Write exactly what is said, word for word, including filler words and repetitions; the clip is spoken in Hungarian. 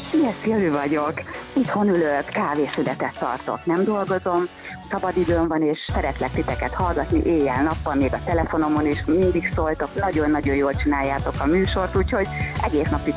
Szia, Szilvi vagyok. Itthon ülök, kávészünetet tartok, nem dolgozom, szabadidőm van, és szeretlek titeket hallgatni éjjel-nappal, még a telefonomon is mindig szóltok, nagyon-nagyon jól csináljátok a műsort, úgyhogy egész nap titeket